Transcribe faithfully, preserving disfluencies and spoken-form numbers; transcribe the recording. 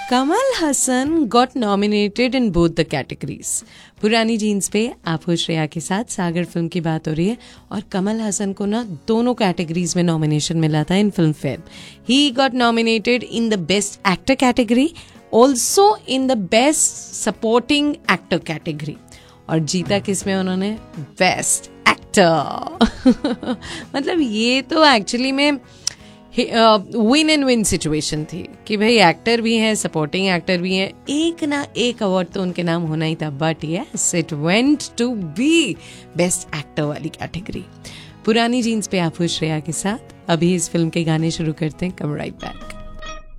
Kamal Haasan got nominated in both the categories. पुरानी jeans पे आप हो श्रेया के साथ सागर फिल्म की बात हो रही है और कमल हसन को ना दोनों कैटेगरीज में नॉमिनेशन मिला था इन film fair. He got nominated in the best actor category, also in the best supporting actor category. और जीता किसमें उन्होंने? Best actor. मतलब ये तो एक्चुअली में विन एंड विन सिचुएशन थी कि भाई एक्टर भी है, सपोर्टिंग एक्टर भी है, एक ना एक अवार्ड तो उनके नाम होना ही था। But yes, it went to be best actor वाली कैटेगरी। पुरानी जीन्स पे आप हो श्रेया के साथ। अभी इस फिल्म के गाने शुरू करते हैं। कम राइट बैक।